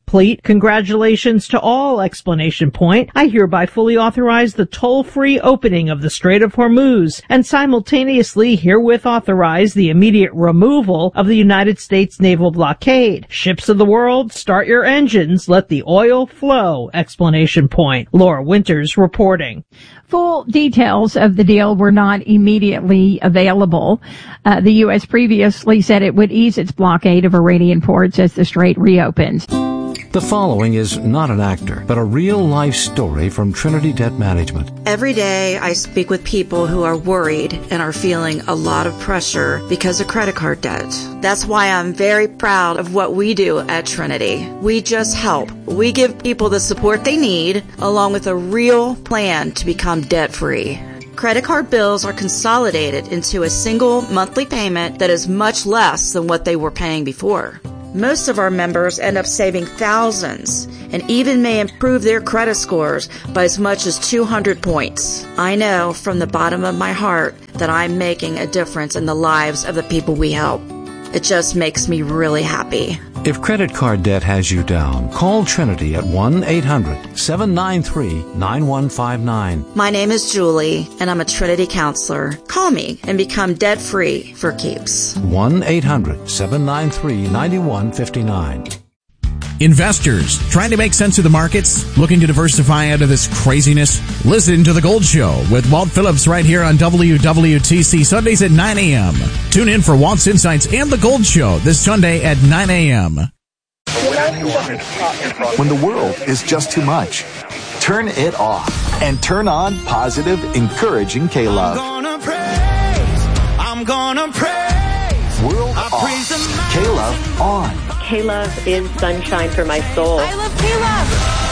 complete. Congratulations to all! Exclamation point. I hereby fully authorize the toll-free opening of the Strait of Hormuz and simultaneously herewith authorize the immediate removal of the United States naval blockade. Ships of the world, start your engines. Let the oil flow! Exclamation point. Laura Winters reporting. Full details of the deal were not immediately available. The U.S. previously said it would ease its blockade of Iranian ports as the strait reopens. The following is not an actor, but a real-life story from Trinity Debt Management. Every day I speak with people who are worried and are feeling a lot of pressure because of credit card debt. That's why I'm very proud of what we do at Trinity. We just help. We give people the support they need, along with a real plan to become debt-free. Credit card bills are consolidated into a single monthly payment that is much less than what they were paying before. Most of our members end up saving thousands and even may improve their credit scores by as much as 200 points. I know from the bottom of my heart that I'm making a difference in the lives of the people we help. It just makes me really happy. If credit card debt has you down, call Trinity at 1-800-793-9159. My name is Julie, and I'm a Trinity counselor. Call me and become debt-free for keeps. 1-800-793-9159. Investors trying to make sense of the markets, looking to diversify out of this craziness? Listen to The Gold Show with Walt Phillips right here on WWTC Sundays at 9 a.m. Tune in for Walt's Insights and The Gold Show this Sunday at 9 a.m. When the world is just too much, turn it off and turn on positive, encouraging K-Love. I'm gonna praise. World off. K-Love on. K-Love is sunshine for my soul. I love K-Love.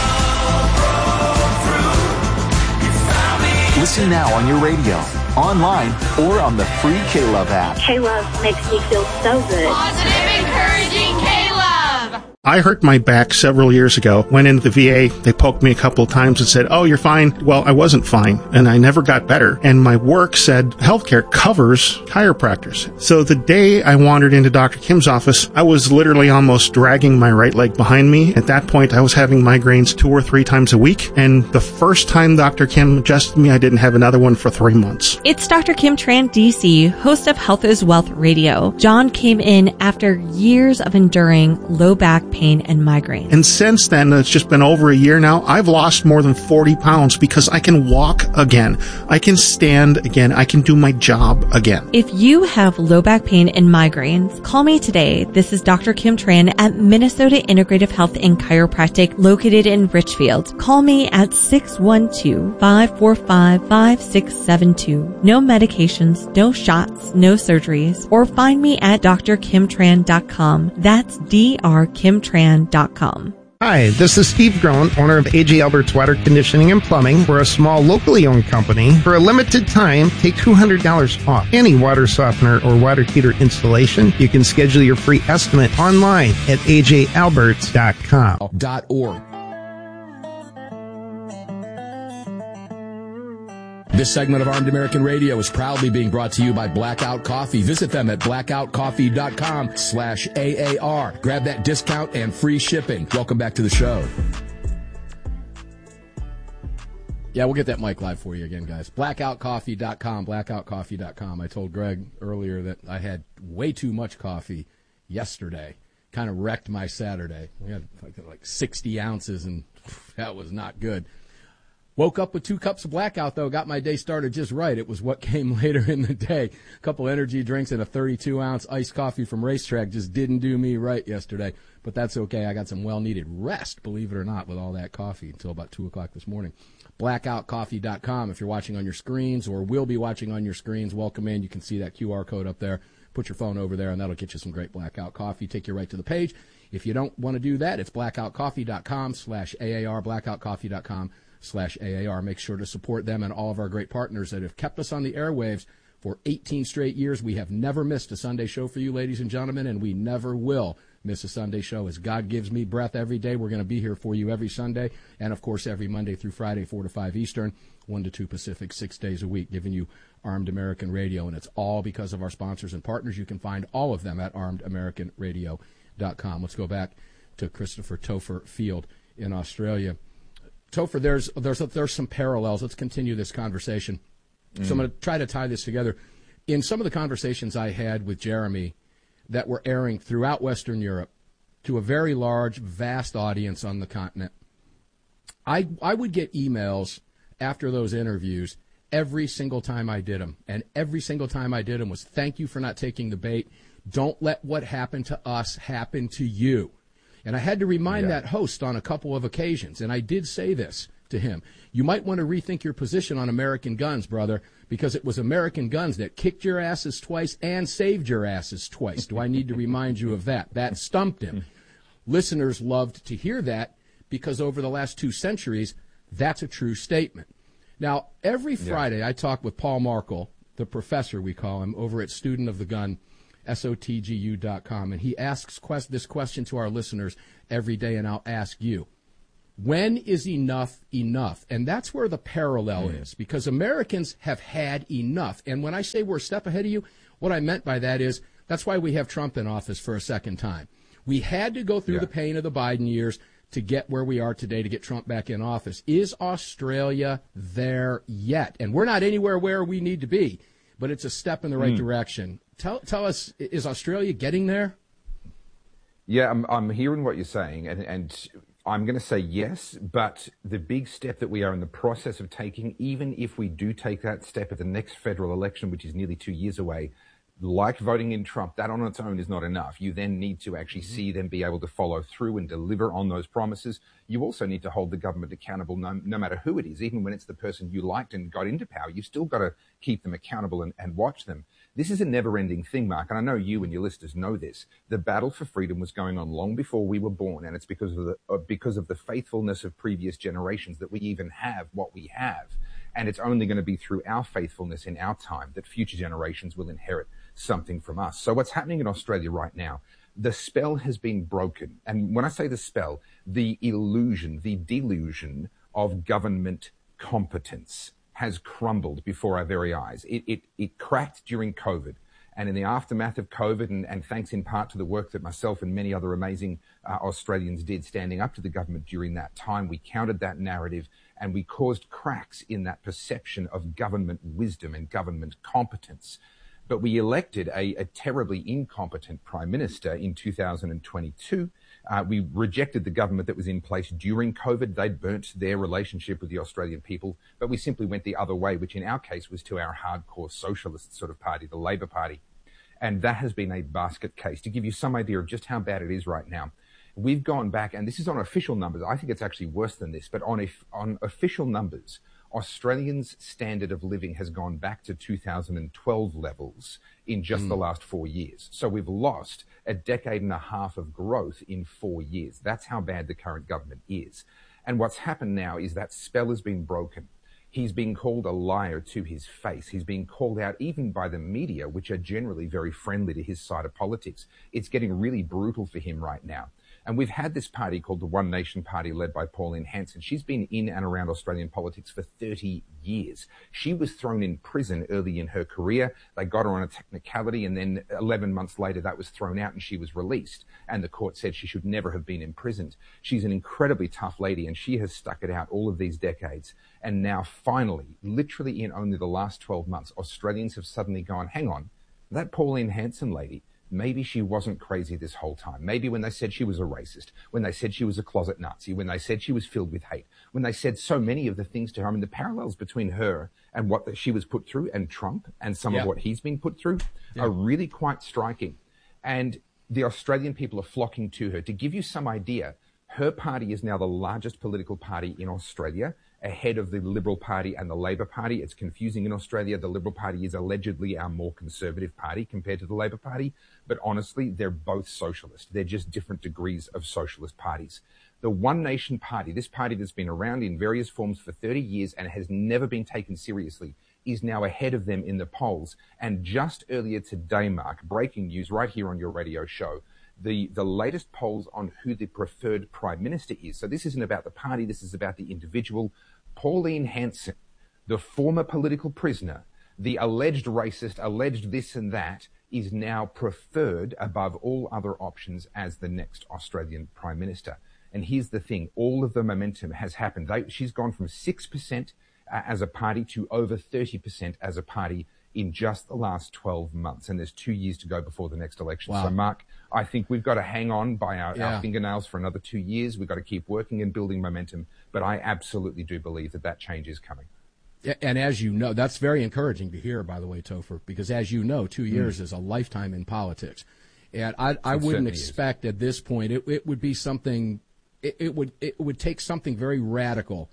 Listen now on your radio, online, or on the free K-Love app. K-Love makes me feel so good. Positive, encouraging K-Love. I hurt my back several years ago. Went into the VA. They poked me a couple of times and said, "Oh, you're fine." Well, I wasn't fine, and I never got better. And my work said healthcare covers chiropractors. So the day I wandered into Dr. Kim's office, I was literally almost dragging my right leg behind me. At that point, I was having migraines 2 or 3 times a week. And the first time Dr. Kim adjusted me, I didn't have another one for 3 months. It's Dr. Kim Tran, DC, host of Health is Wealth Radio. John came in after years of enduring low back pain and migraine. And since then, it's just been over a year now, I've lost more than 40 pounds because I can walk again. I can stand again. I can do my job again. If you have low back pain and migraines, call me today. This is Dr. Kim Tran at Minnesota Integrative Health and Chiropractic located in Richfield. Call me at 612-545-5672. No medications, no shots, no surgeries, or find me at drkimtran.com. That's drkimtran.com. Hi, this is Steve Groen, owner of AJ Albert's Water Conditioning and Plumbing. We're a small, locally owned company. For a limited time, take $200 off any water softener or water heater installation. You can schedule your free estimate online at ajalberts.com. This segment of Armed American Radio is proudly being brought to you by Blackout Coffee. Visit them at blackoutcoffee.com/AAR. Grab that discount and free shipping. Welcome back to the show. Yeah, we'll get that mic live for you again, guys. Blackoutcoffee.com, blackoutcoffee.com. I told Greg earlier that I had way too much coffee yesterday. Kind of wrecked my Saturday. We had like 60 ounces, and that was not good. Woke up with 2 cups of Blackout, though. Got my day started just right. It was what came later in the day. A couple energy drinks and a 32-ounce iced coffee from Racetrack just didn't do me right yesterday. But that's okay. I got some well-needed rest, believe it or not, with all that coffee until about 2 o'clock this morning. Blackoutcoffee.com. If you're watching on your screens or will be watching on your screens, welcome in. You can see that QR code up there. Put your phone over there, and that'll get you some great Blackout coffee. Take you right to the page. If you don't want to do that, it's blackoutcoffee.com/AAR, blackoutcoffee.com/AAR. Make sure to support them and all of our great partners that have kept us on the airwaves for 18 straight years. We have never missed a Sunday show for you, ladies and gentlemen, and we never will miss a Sunday show. As God gives me breath every day, we're going to be here for you every Sunday, and of course every Monday through Friday, 4 to 5 Eastern, 1 to 2 Pacific, 6 days a week, giving you Armed American Radio, and it's all because of our sponsors and partners. You can find all of them at armedamericanradio.com. Let's go back to Christopher Topher Field in Australia. Topher, there's some parallels. Let's continue this conversation. So I'm going to try to tie this together. In some of the conversations I had with Jeremy that were airing throughout Western Europe to a very large, vast audience on the continent, I would get emails after those interviews every single time I did them. And every single time I did them was, thank you for not taking the bait. Don't let what happened to us happen to you. And I had to remind that host on a couple of occasions, and I did say this to him. You might want to rethink your position on American guns, brother, because it was American guns that kicked your asses twice and saved your asses twice. Do I need to remind you of that? That stumped him. Listeners loved to hear that because over the last 2 centuries, that's a true statement. Now, every Friday I talk with Paul Markle, the professor we call him, over at Student of the Gun, SOTGU.com, and he asks this question to our listeners every day, and I'll ask you. When is enough enough? And that's where the parallel is, because Americans have had enough. And when I say we're a step ahead of you, what I meant by that is that's why we have Trump in office for a second time. We had to go through the pain of the Biden years to get where we are today, to get Trump back in office. Is Australia there yet? And we're not anywhere where we need to be, but it's a step in the right direction. Tell us, is Australia getting there? Yeah, I'm hearing what you're saying, and I'm going to say yes, but the big step that we are in the process of taking, even if we do take that step at the next federal election, which is nearly 2 years away, like voting in Trump, that on its own is not enough. You then need to actually see them be able to follow through and deliver on those promises. You also need to hold the government accountable no matter who it is. Even when it's the person you liked and got into power, you've still got to keep them accountable and watch them. This is a never-ending thing, Mark, and I know you and your listeners know this. The battle for freedom was going on long before we were born, and it's because of the faithfulness of previous generations that we even have what we have. And it's only going to be through our faithfulness in our time that future generations will inherit something from us. So what's happening in Australia right now, the spell has been broken. And when I say the spell, the illusion, the delusion of government competence has crumbled before our very eyes. It cracked during COVID. And in the aftermath of COVID, and thanks in part to the work that myself and many other amazing Australians did standing up to the government during that time, we countered that narrative and we caused cracks in that perception of government wisdom and government competence. But we elected a terribly incompetent prime minister in 2022. We rejected the government that was in place during COVID. They'd burnt their relationship with the Australian people, but we simply went the other way, which in our case was to our hardcore socialist sort of party, the Labor Party. And that has been a basket case. To give you some idea of just how bad it is right now, we've gone back, and this is on official numbers. I think it's actually worse than this, but on official numbers, Australians' standard of living has gone back to 2012 levels in just the last 4 years. So we've lost a decade and a half of growth in 4 years. That's how bad the current government is. And what's happened now is that spell has been broken. He's being called a liar to his face. He's being called out even by the media, which are generally very friendly to his side of politics. It's getting really brutal for him right now. And we've had this party called the One Nation Party led by Pauline Hanson. She's been in and around Australian politics for 30 years. She was thrown in prison early in her career. They got her on a technicality, and then 11 months later that was thrown out and she was released. And the court said she should never have been imprisoned. She's an incredibly tough lady, and she has stuck it out all of these decades. And now finally, literally in only the last 12 months, Australians have suddenly gone, hang on, that Pauline Hanson lady, maybe she wasn't crazy this whole time. Maybe when they said she was a racist, when they said she was a closet Nazi, when they said she was filled with hate, when they said so many of the things to her, I mean, the parallels between her and what she was put through and Trump and some of what he's been put through are really quite striking. And the Australian people are flocking to her. To give you some idea, her party is now the largest political party in Australia, ahead of the Liberal Party and the Labor Party. It's confusing in Australia. The Liberal Party is allegedly our more conservative party compared to the Labor Party. But honestly, they're both socialist. They're just different degrees of socialist parties. The One Nation Party, this party that's been around in various forms for 30 years and has never been taken seriously, is now ahead of them in the polls. And just earlier today, Mark, breaking news right here on your radio show, the latest polls on who the preferred prime minister is. So this isn't about the party. This is about the individual. Pauline Hanson, the former political prisoner, the alleged racist, alleged this and that, is now preferred above all other options as the next Australian Prime Minister. And here's the thing, all of the momentum has happened. She's gone from 6% as a party to over 30% as a party in just the last 12 months. And there's 2 years to go before the next election. Wow. So, Mark, I think we've got to hang on by our fingernails for another 2 years. We've got to keep working and building momentum. But I absolutely do believe that change is coming. And as you know, that's very encouraging to hear, by the way, Topher, because as you know, 2 years is a lifetime in politics. And I wouldn't expect at this point, it would be something, it would take something very radical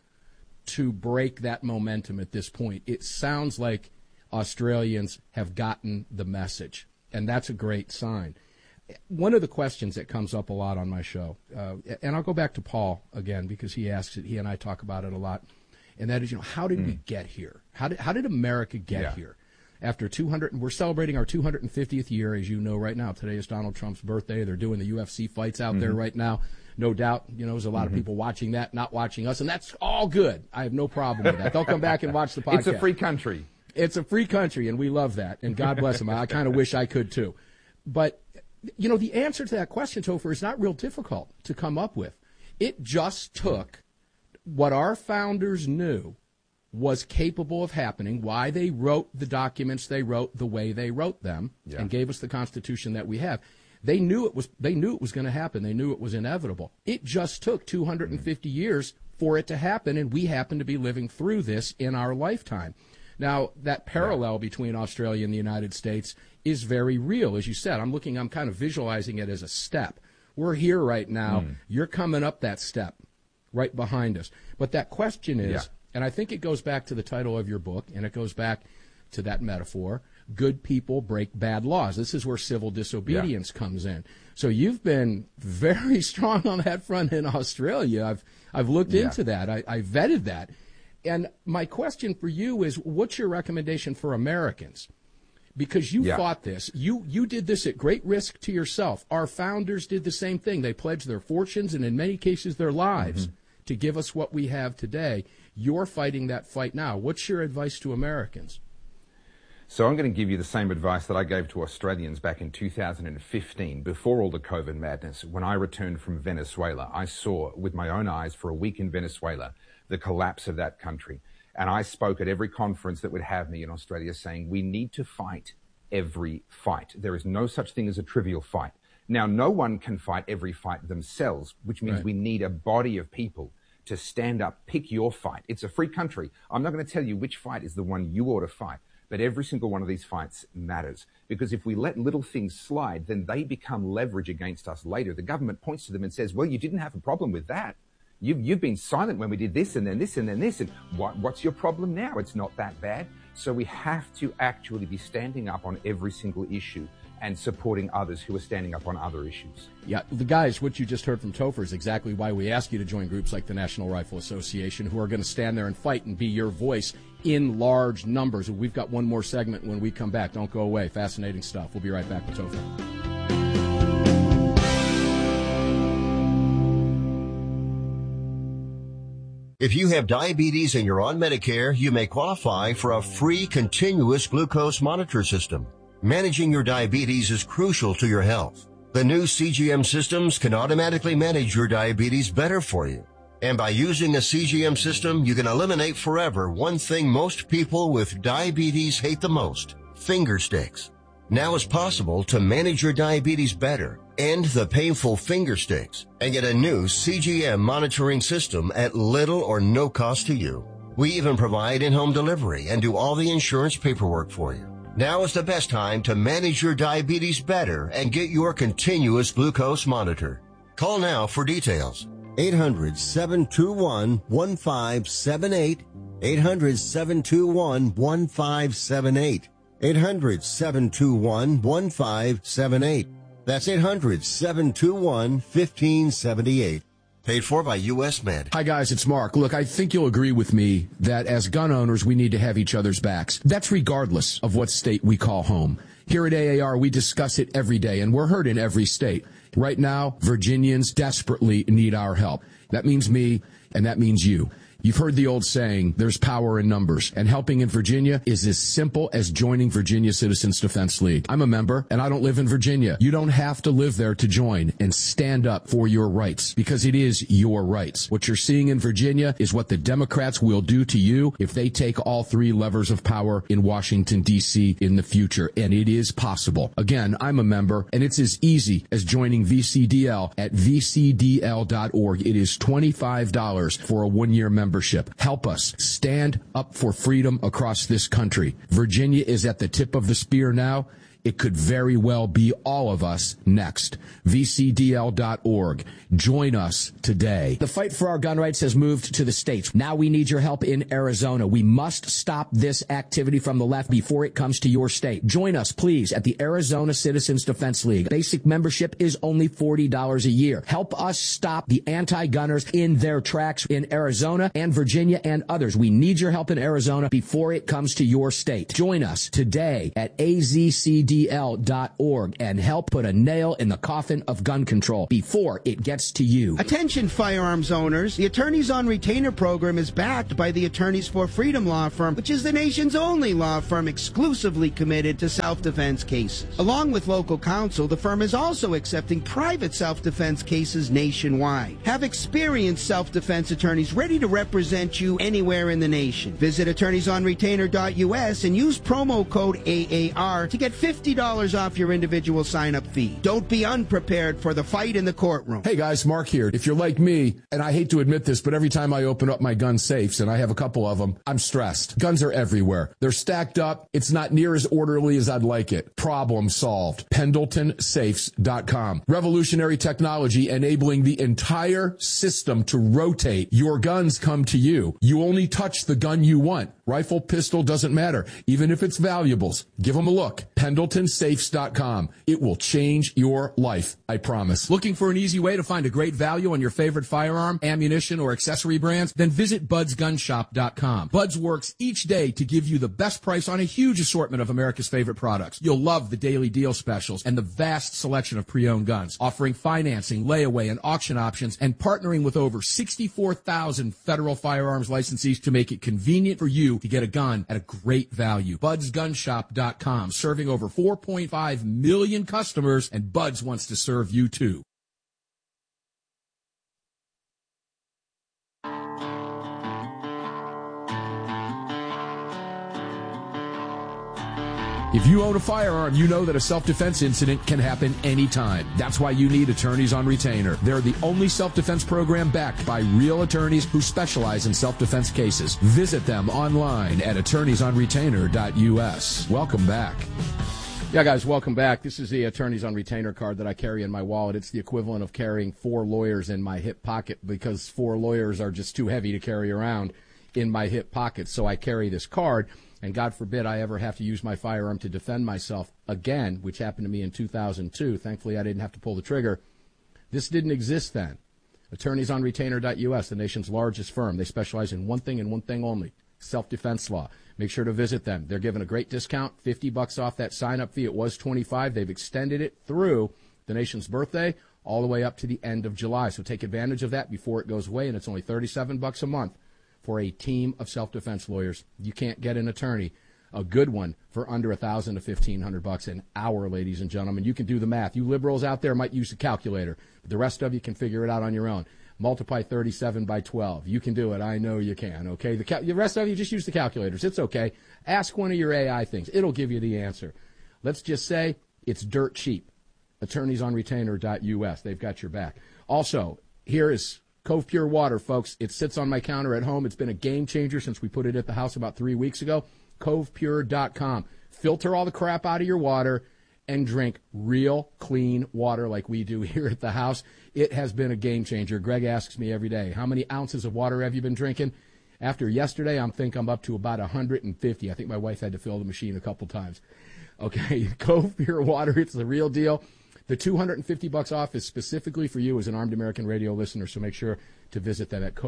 to break that momentum at this point. It sounds like Australians have gotten the message, and that's a great sign. One of the questions that comes up a lot on my show, and I'll go back to Paul again because he asks it, he and I talk about it a lot, and that is, how did we get here? How did America get here? After we're celebrating our 250th year, as you know right now. Today is Donald Trump's birthday. They're doing the UFC fights out there right now. No doubt, there's a lot of people watching that, not watching us, and that's all good. I have no problem with that. They'll come back and watch the podcast. It's a free country. It's a free country, and we love that, and God bless them. I kind of wish I could, too. But, the answer to that question, Topher, is not real difficult to come up with. It just took what our founders knew was capable of happening, why they wrote the documents they wrote the way they wrote them, and gave us the Constitution that we have. They knew it was going to happen. They knew it was inevitable. It just took 250 years for it to happen, and we happen to be living through this in our lifetime. Now, that parallel between Australia and the United States is very real. As you said, I'm kind of visualizing it as a step. We're here right now. You're coming up that step right behind us. But that question is, and I think it goes back to the title of your book, and it goes back to that metaphor, good people break bad laws. This is where civil disobedience comes in. So you've been very strong on that front in Australia. I've looked into that. I vetted that. And my question for you is, what's your recommendation for Americans? Because you fought this. You did this at great risk to yourself. Our founders did the same thing. They pledged their fortunes and in many cases their lives to give us what we have today. You're fighting that fight now. What's your advice to Americans? So I'm going to give you the same advice that I gave to Australians back in 2015, before all the COVID madness. When I returned from Venezuela, I saw with my own eyes for a week in Venezuela the collapse of that country. And I spoke at every conference that would have me in Australia saying, we need to fight every fight. There is no such thing as a trivial fight. Now, no one can fight every fight themselves, which means we need a body of people to stand up, pick your fight. It's a free country. I'm not going to tell you which fight is the one you ought to fight, but every single one of these fights matters. Because if we let little things slide, then they become leverage against us later. The government points to them and says, well, you didn't have a problem with that. You've been silent when we did this and then this and then this. And what's your problem now? It's not that bad. So we have to actually be standing up on every single issue and supporting others who are standing up on other issues. Yeah, the guys, what you just heard from Topher is exactly why we ask you to join groups like the National Rifle Association, who are going to stand there and fight and be your voice in large numbers. We've got one more segment when we come back. Don't go away. Fascinating stuff. We'll be right back with Topher. If you have diabetes and you're on Medicare, you may qualify for a free continuous glucose monitor system. Managing your diabetes is crucial to your health. The new CGM systems can automatically manage your diabetes better for you. And by using a CGM system, you can eliminate forever one thing most people with diabetes hate the most: finger sticks. Now it's possible to manage your diabetes better, end the painful finger sticks, and get a new CGM monitoring system at little or no cost to you. We even provide in-home delivery and do all the insurance paperwork for you. Now is the best time to manage your diabetes better and get your continuous glucose monitor. Call now for details. 800-721-1578. 800-721-1578. 800-721-1578. That's 800-721-1578. Paid for by U.S. Med. Hi, guys, it's Mark. Look, I think you'll agree with me that as gun owners, we need to have each other's backs. That's regardless of what state we call home. Here at AAR, we discuss it every day, and we're heard in every state. Right now, Virginians desperately need our help. That means me, and that means you. You've heard the old saying, there's power in numbers, and helping in Virginia is as simple as joining Virginia Citizens Defense League. I'm a member, and I don't live in Virginia. You don't have to live there to join and stand up for your rights, because it is your rights. What you're seeing in Virginia is what the Democrats will do to you if they take all three levers of power in Washington, D.C. in the future, and it is possible. Again, I'm a member, and it's as easy as joining VCDL at vcdl.org. It is $25 for a one-year membership. Help us stand up for freedom across this country. Virginia is at the tip of the spear now. It could very well be all of us next. VCDL.org. Join us today. The fight for our gun rights has moved to the states. Now we need your help in Arizona. We must stop this activity from the left before it comes to your state. Join us, please, at the Arizona Citizens Defense League. Basic membership is only $40 a year. Help us stop the anti-gunners in their tracks in Arizona and Virginia and others. We need your help in Arizona before it comes to your state. Join us today at AZCDL.org and help put a nail in the coffin of gun control before it gets to you. Attention firearms owners, the Attorneys on Retainer program is backed by the Attorneys for Freedom law firm, which is the nation's only law firm exclusively committed to self-defense cases. Along with local counsel, the firm is also accepting private self-defense cases nationwide. Have experienced self-defense attorneys ready to represent you anywhere in the nation. Visit attorneysonretainer.us and use promo code AAR to get $50 off your individual sign-up fee. Don't be unprepared for the fight in the courtroom. Hey guys, Mark here. If you're like me, and I hate to admit this, but every time I open up my gun safes, and I have a couple of them, I'm stressed. Guns are everywhere. They're stacked up. It's not near as orderly as I'd like it. Problem solved. PendletonSafes.com. Revolutionary technology enabling the entire system to rotate. Your guns come to you. You only touch the gun you want. Rifle, pistol, doesn't matter. Even if it's valuables. Give them a look. PendletonSafes.com. It will change your life, I promise. Looking for an easy way to find a great value on your favorite firearm, ammunition, or accessory brands? Then visit BudsGunShop.com. Buds works each day to give you the best price on a huge assortment of America's favorite products. You'll love the daily deal specials and the vast selection of pre-owned guns, offering financing, layaway, and auction options, and partnering with over 64,000 federal firearms licensees to make it convenient for you to get a gun at a great value. BudsGunShop.com, serving over 4.5 million customers, and Buds wants to serve you too. If you own a firearm, you know that a self-defense incident can happen anytime. That's why you need Attorneys on Retainer. They're the only self-defense program backed by real attorneys who specialize in self-defense cases. Visit them online at attorneysonretainer.us. Welcome back. Yeah, guys, welcome back. This is the Attorneys on Retainer card that I carry in my wallet. It's the equivalent of carrying 4 lawyers in my hip pocket because 4 lawyers are just too heavy to carry around in my hip pocket. So I carry this card. And God forbid I ever have to use my firearm to defend myself again, which happened to me in 2002. Thankfully, I didn't have to pull the trigger. This didn't exist then. AttorneysOnRetainer.us, the nation's largest firm. They specialize in one thing and one thing only, self-defense law. Make sure to visit them. They're giving a great discount, $50 off that sign-up fee. It was $25. They've extended it through the nation's birthday all the way up to the end of July. So take advantage of that before it goes away, and it's only $37 a month. For a team of self-defense lawyers. You can't get an attorney, a good one, for under $1,000 to $1,500 an hour, ladies and gentlemen. You can do the math. You liberals out there might use a calculator, but the rest of you can figure it out on your own. Multiply 37 by 12. You can do it. I know you can, okay? The rest of you just use the calculators. It's okay. Ask one of your AI things. It'll give you the answer. Let's just say it's dirt cheap. AttorneysOnRetainer.us. They've got your back. Also, here is Cove Pure Water, folks. It sits on my counter at home. It's been a game changer since we put it at the house about 3 weeks ago. CovePure.com. Filter all the crap out of your water and drink real clean water like we do here at the house. It has been a game changer. Greg asks me every day, how many ounces of water have you been drinking? After yesterday, I'm up to about 150. I think my wife had to fill the machine a couple times. Okay, Cove Pure Water, it's the real deal. The $250 off is specifically for you as an Armed American Radio listener, so make sure to visit them at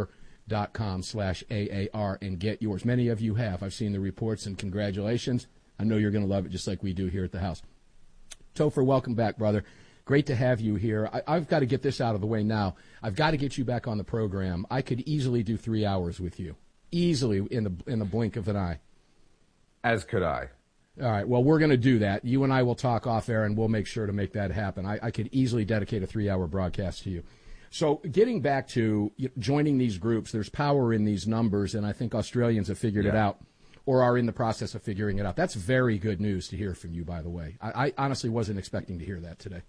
covepure.com/AAR and get yours. Many of you have. I've seen the reports, and congratulations. I know you're going to love it just like we do here at the house. Topher, welcome back, brother. Great to have you here. I've got to get this out of the way now. I've got to get you back on the program. I could easily do 3 hours with you, easily in the blink of an eye. As could I. All right. Well, we're going to do that. You and I will talk off air, and we'll make sure to make that happen. I could easily dedicate a 3-hour broadcast to you. So getting back to joining these groups, there's power in these numbers, and I think Australians have figured it out or are in the process of figuring it out. That's very good news to hear from you, by the way. I honestly wasn't expecting to hear that today.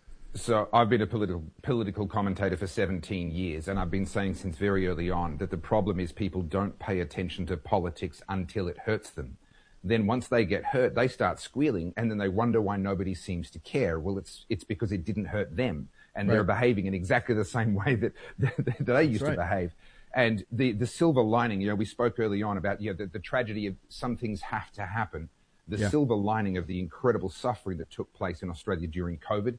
So I've been a political commentator for 17 years, and I've been saying since very early on that the problem is people don't pay attention to politics until it hurts them. Then once they get hurt, they start squealing, and then they wonder why nobody seems to care. Well, it's because it didn't hurt them, and they're behaving in exactly the same way that they used to behave. And the silver lining, we spoke early on about the tragedy of some things have to happen. The silver lining of the incredible suffering that took place in Australia during COVID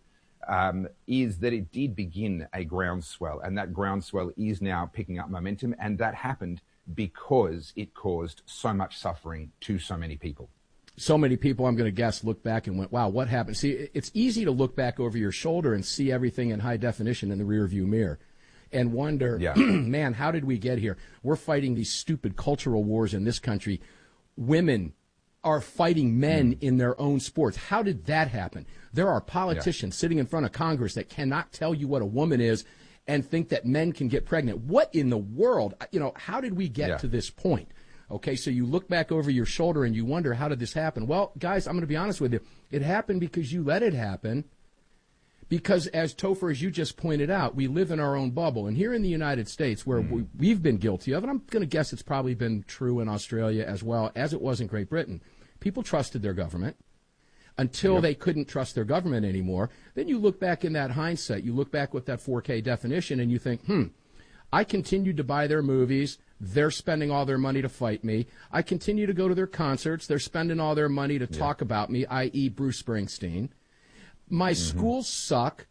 is that it did begin a groundswell, and that groundswell is now picking up momentum, and that happened because it caused so much suffering to so many people. So many people, I'm going to guess, look back and went, wow, what happened? See, it's easy to look back over your shoulder and see everything in high definition in the rearview mirror and wonder, man, how did we get here? We're fighting these stupid cultural wars in this country. Women are fighting men in their own sports. How did that happen? There are politicians sitting in front of Congress that cannot tell you what a woman is and think that men can get pregnant. What in the world? How did we get to this point? Okay, so you look back over your shoulder and you wonder, how did this happen? Well, guys, I'm going to be honest with you. It happened because you let it happen. Because as Topher, as you just pointed out, we live in our own bubble. And here in the United States, where we've been guilty of, and I'm going to guess it's probably been true in Australia as well as it was in Great Britain, people trusted their government until they couldn't trust their government anymore. Then you look back in that hindsight, you look back with that 4K definition, and you think, I continued to buy their movies. They're spending all their money to fight me. I continue to go to their concerts. They're spending all their money to talk about me, i.e. Bruce Springsteen. My schools suck.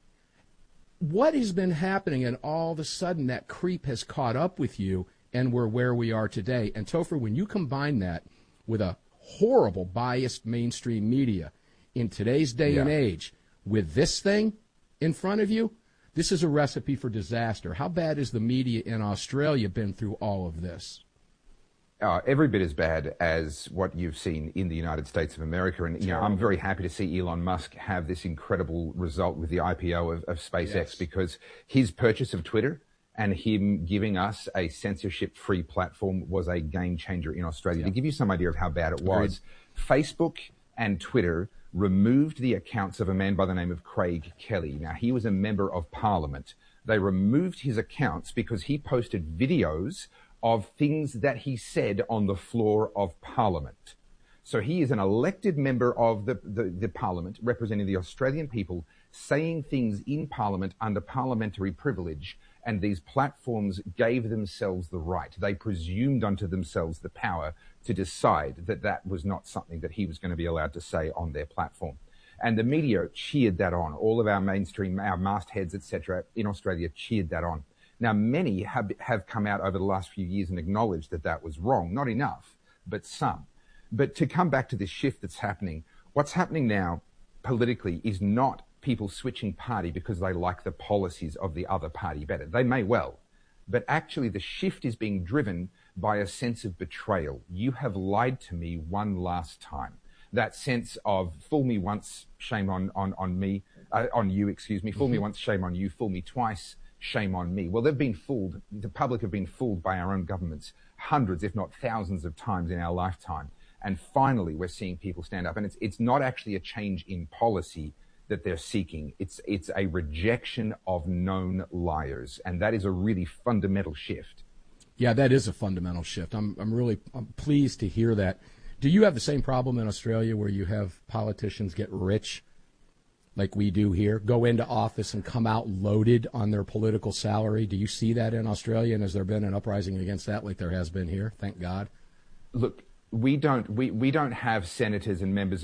What has been happening? And all of a sudden that creep has caught up with you, and we're where we are today. And Topher, when you combine that with a horrible biased mainstream media in today's day and age with this thing in front of you, this is a recipe for disaster. How bad has the media in Australia been through all of this? Every bit as bad as what you've seen in the United States of America. And, I'm very happy to see Elon Musk have this incredible result with the IPO of SpaceX because his purchase of Twitter and him giving us a censorship-free platform was a game changer in Australia. To give you some idea of how bad it was, Facebook and Twitter removed the accounts of a man by the name of Craig Kelly. Now, he was a member of Parliament. They removed his accounts because he posted videos of things that he said on the floor of Parliament. So he is an elected member of the Parliament representing the Australian people saying things in Parliament under parliamentary privilege, and these platforms gave themselves the right. They presumed unto themselves the power to decide that that was not something that he was going to be allowed to say on their platform. And the media cheered that on. All of our mainstream, our mastheads, etc., in Australia cheered that on. Now, many have come out over the last few years and acknowledged that that was wrong. Not enough, but some. But to come back to this shift that's happening, what's happening now politically is not people switching party because they like the policies of the other party better. They may well. But actually the shift is being driven by a sense of betrayal. You have lied to me one last time. That sense of fool me once, shame on you. Fool me once, shame on you. Fool me twice, shame on me. Well, they've been fooled. The public have been fooled by our own governments hundreds, if not thousands of times in our lifetime. And finally, we're seeing people stand up. And it's not actually a change in policy that they're seeking. It's a rejection of known liars. And that is a really fundamental shift. Yeah, that is a fundamental shift. I'm pleased to hear that. Do you have the same problem in Australia where you have politicians get rich like we do here, go into office and come out loaded on their political salary? Do you see that in Australia? And has there been an uprising against that like there has been here? Thank God. Look, we don't have senators and members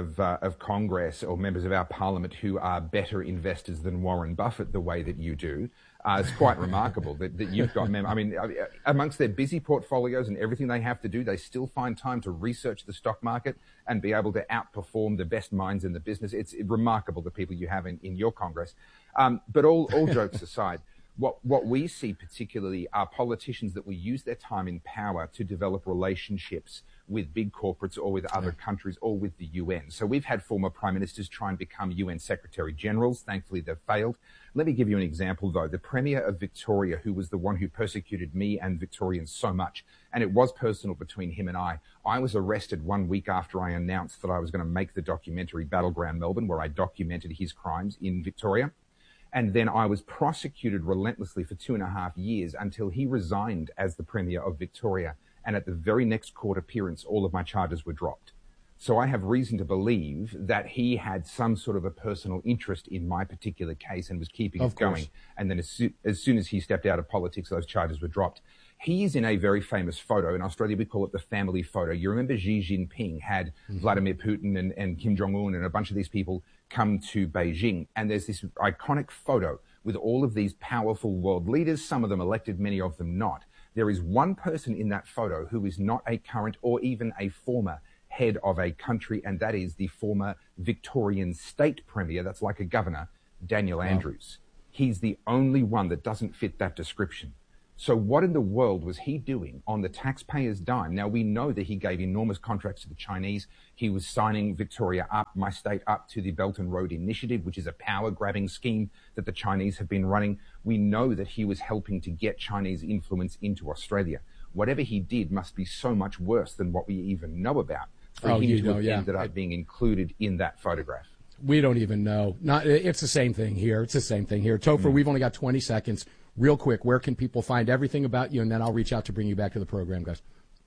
of Congress or members of our parliament who are better investors than Warren Buffett the way that you do. It's quite remarkable that you've got members. I mean, amongst their busy portfolios and everything they have to do, they still find time to research the stock market and be able to outperform the best minds in the business. It's remarkable, the people you have in your Congress. But all jokes aside, what we see particularly are politicians that will use their time in power to develop relationships with big corporates or with other countries or with the UN. So we've had former prime ministers try and become UN secretary generals. Thankfully, they've failed. Let me give you an example, though. The Premier of Victoria, who was the one who persecuted me and Victorians so much, and it was personal between him and I was arrested 1 week after I announced that I was going to make the documentary Battleground Melbourne, where I documented his crimes in Victoria. And then I was prosecuted relentlessly for 2.5 years until he resigned as the Premier of Victoria. And at the very next court appearance, all of my charges were dropped. So I have reason to believe that he had some sort of a personal interest in my particular case and was keeping it going. And then as soon as he stepped out of politics, those charges were dropped. He's in a very famous photo. In Australia, we call it the family photo. You remember Xi Jinping had Vladimir Putin and Kim Jong-un and a bunch of these people come to Beijing. And there's this iconic photo with all of these powerful world leaders, some of them elected, many of them not. There is one person in that photo who is not a current or even a former head of a country, and that is the former Victorian state premier, that's like a governor, Daniel Andrews. He's the only one that doesn't fit that description. So what in the world was he doing on the taxpayer's dime? Now, we know that he gave enormous contracts to the Chinese. He was signing Victoria up, my state, up to the Belt and Road Initiative, which is a power-grabbing scheme that the Chinese have been running. We know that he was helping to get Chinese influence into Australia. Whatever he did must be so much worse than what we even know about for him to have ended up being included in that photograph. We don't even know. It's the same thing here. Topher, we've only got 20 seconds. Real quick, where can people find everything about you? And then I'll reach out to bring you back to the program, guys.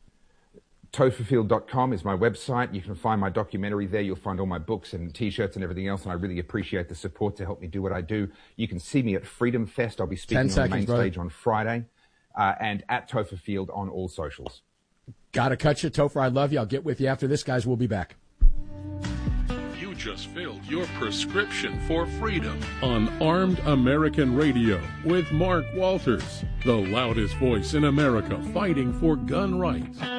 Topherfield.com is my website. You can find my documentary there. You'll find all my books and T-shirts and everything else. And I really appreciate the support to help me do what I do. You can see me at Freedom Fest. I'll be speaking on the main stage on Friday. And at Topherfield on all socials. Gotta cut you, Topher. I love you. I'll get with you after this, guys. We'll be back. Just filled your prescription for freedom on Armed American Radio with Mark Walters, the loudest voice in America fighting for gun rights.